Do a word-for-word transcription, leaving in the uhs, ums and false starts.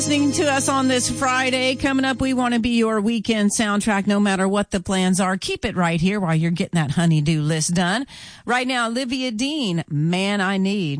Listening to us on this Friday. Coming up, we want to be your weekend soundtrack no matter what the plans are. Keep it right here while you're getting that honey-do list done. Right now, Olivia Dean, Man I Need.